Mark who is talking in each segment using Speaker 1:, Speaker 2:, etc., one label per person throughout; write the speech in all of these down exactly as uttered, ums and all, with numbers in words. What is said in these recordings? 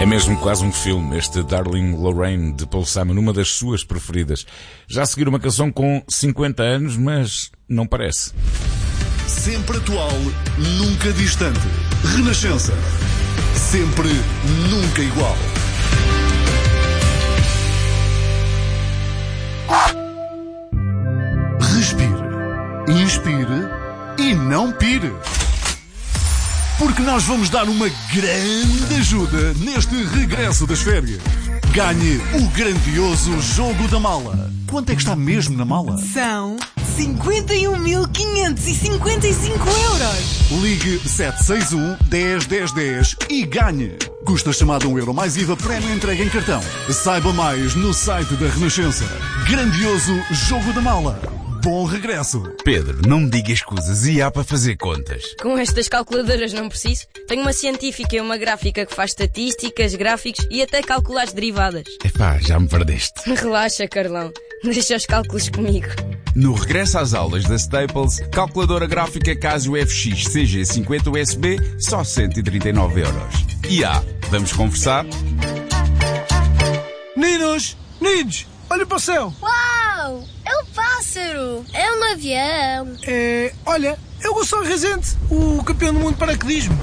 Speaker 1: É mesmo quase um filme, este Darling Lorraine de Paul Simon, uma das suas preferidas. Já a seguir uma canção com cinquenta anos, mas não parece.
Speaker 2: Sempre atual, nunca distante. Renascença. Sempre, nunca igual. Respire, inspire e não pire. Porque nós vamos dar uma grande ajuda neste regresso das férias. Ganhe o grandioso Jogo da Mala. Quanto é que está mesmo na mala?
Speaker 3: São cinquenta e um mil quinhentos e cinquenta e cinco euros.
Speaker 2: Ligue sete seis um, dez, dez, dez e ganhe. Custa chamada um euro mais I V A, prémio entrega em cartão. Saiba mais no site da Renascença. Grandioso Jogo da Mala. Bom regresso.
Speaker 4: Pedro, não me diga escusas e há para fazer contas.
Speaker 5: Com estas calculadoras não preciso. Tenho uma científica e uma gráfica que faz estatísticas, gráficos e até calcula as derivadas.
Speaker 4: Epá, já me perdeste.
Speaker 5: Relaxa, Carlão. Deixa os cálculos comigo.
Speaker 4: No regresso às aulas da Staples, calculadora gráfica Casio F X C G cinquenta U S B, só cento e trinta e nove euros. E há, vamos conversar?
Speaker 6: Ninos, ninos, olha para o céu.
Speaker 7: Uau, é um pássaro, é um avião.
Speaker 6: É, olha, é o Gonçalo Rezende, o campeão do mundo de paraquedismo.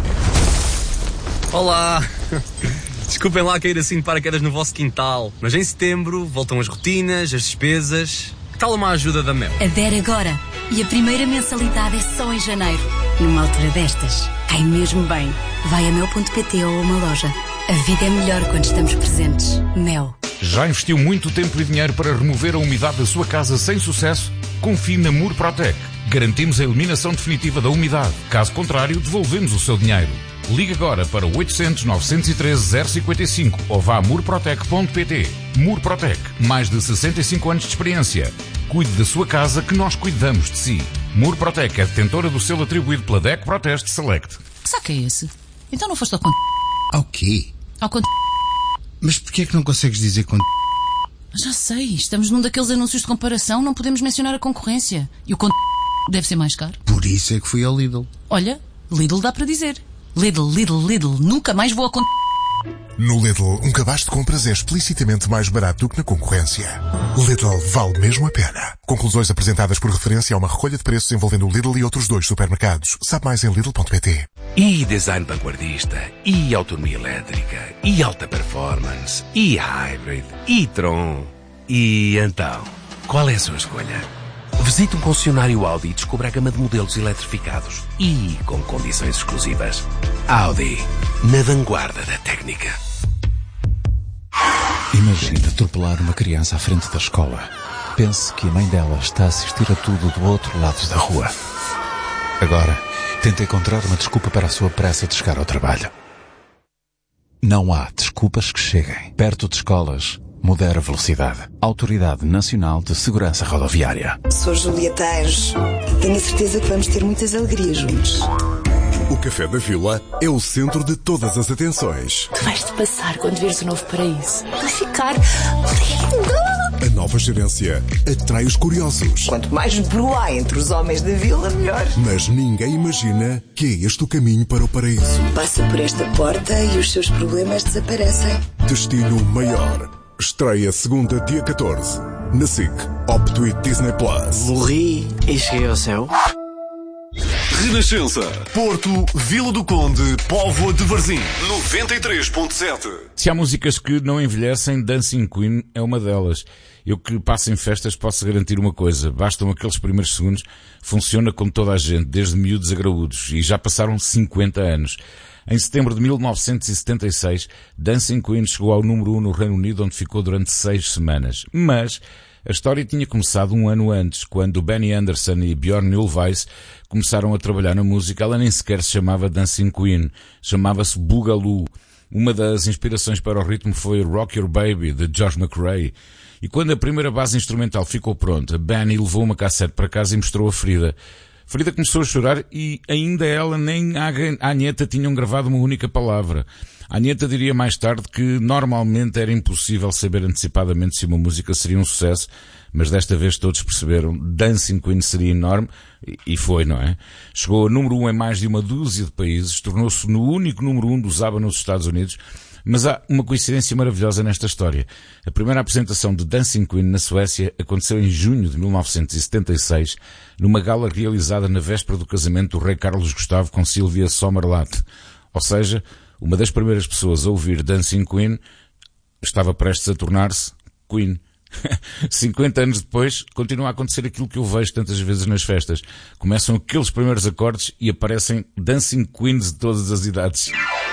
Speaker 8: Olá. Desculpem lá cair assim de paraquedas no vosso quintal, mas em setembro voltam as rotinas, as despesas. Que tal uma ajuda da Mel?
Speaker 9: Adere agora. E a primeira mensalidade é só em janeiro. Numa altura destas, cai mesmo bem. Vai a mel ponto pt ou a uma loja. A vida é melhor quando estamos presentes. Mel.
Speaker 1: Já investiu muito tempo e dinheiro para remover a umidade da sua casa sem sucesso? Confie na Murprotec. Garantimos a eliminação definitiva da umidade. Caso contrário, devolvemos o seu dinheiro. Ligue agora para oitocentos, novecentos e treze, zero cinquenta e cinco ou vá a murprotec ponto pt. Murprotec, mais de sessenta e cinco anos de experiência. Cuide da sua casa que nós cuidamos de si. Murprotec é detentora do selo atribuído pela D E C Proteste Select.
Speaker 10: Que saco é esse? Então não foste ao conto...
Speaker 11: Ao quê?
Speaker 10: Ao conto...
Speaker 11: Mas porquê é que não consegues dizer conto...
Speaker 10: Já sei, estamos num daqueles anúncios de comparação, não podemos mencionar a concorrência. E o conto... deve ser mais caro.
Speaker 11: Por isso é que fui ao Lidl.
Speaker 10: Olha, Lidl dá para dizer. Lidl, Lidl, Lidl, nunca mais vou a conto...
Speaker 12: No Lidl, um cabaz de compras é explicitamente mais barato do que na concorrência. Lidl vale mesmo a pena. Conclusões apresentadas por referência a uma recolha de preços envolvendo o Lidl e outros dois supermercados. Sabe mais em lidl ponto pt.
Speaker 13: E design vanguardista, e autonomia elétrica, e alta performance, e hybrid, e Tron. E então, qual é a sua escolha? Visite um concessionário Audi e descubra a gama de modelos eletrificados e com condições exclusivas. Audi, na vanguarda da técnica.
Speaker 14: Imagine atropelar uma criança à frente da escola. Pense que a mãe dela está a assistir a tudo do outro lado da rua. Agora, tente encontrar uma desculpa para a sua pressa de chegar ao trabalho. Não há desculpas que cheguem. Perto de escolas, modera a velocidade. Autoridade Nacional de Segurança Rodoviária.
Speaker 15: Sou Julieta Anjos. Tenho a certeza que vamos ter muitas alegrias juntos.
Speaker 12: O Café da Vila é o centro de todas as atenções.
Speaker 16: Tu vais-te passar quando vires o novo paraíso. Vai ficar lindo!
Speaker 12: A nova gerência atrai os curiosos.
Speaker 15: Quanto mais brua há entre os homens da vila, melhor.
Speaker 12: Mas ninguém imagina que é este o caminho para o paraíso.
Speaker 15: Passa por esta porta e os seus problemas desaparecem.
Speaker 12: Destino Maior. Estreia segunda, dia catorze. Na S I C, Opto e Disney Plus.
Speaker 17: Morri e cheguei ao céu.
Speaker 2: Renascença, Porto, Vila do Conde, Póvoa de Varzim, noventa e três ponto sete.
Speaker 1: Se há músicas que não envelhecem, Dancing Queen é uma delas. Eu que passo em festas posso garantir uma coisa, bastam aqueles primeiros segundos, funciona como toda a gente, desde miúdos a graúdos, e já passaram cinquenta anos. Em setembro de mil novecentos e setenta e seis, Dancing Queen chegou ao número um no Reino Unido, onde ficou durante seis semanas. Mas a história tinha começado um ano antes, quando Benny Andersson e Björn Ulvaeus começaram a trabalhar na música. Ela nem sequer se chamava Dancing Queen, chamava-se Boogaloo. Uma das inspirações para o ritmo foi Rock Your Baby, de George McRae. E quando a primeira base instrumental ficou pronta, Benny levou uma cassete para casa e mostrou a Frida. Frida começou a chorar e ainda ela nem a Anheta tinham gravado uma única palavra. A Anheta diria mais tarde que normalmente era impossível saber antecipadamente se uma música seria um sucesso, mas desta vez todos perceberam. Dancing Queen seria enorme, e foi, não é? Chegou a número um em mais de uma dúzia de países, tornou-se no único número um dos ABBA nos Estados Unidos. Mas há uma coincidência maravilhosa nesta história. A primeira apresentação de Dancing Queen na Suécia aconteceu em junho de mil novecentos e setenta e seis, numa gala realizada na véspera do casamento do rei Carlos Gustavo com Sylvia Sommerlath. Ou seja, uma das primeiras pessoas a ouvir Dancing Queen estava prestes a tornar-se Queen. cinquenta anos depois, continua a acontecer aquilo que eu vejo tantas vezes nas festas. Começam aqueles primeiros acordes e aparecem Dancing Queens de todas as idades.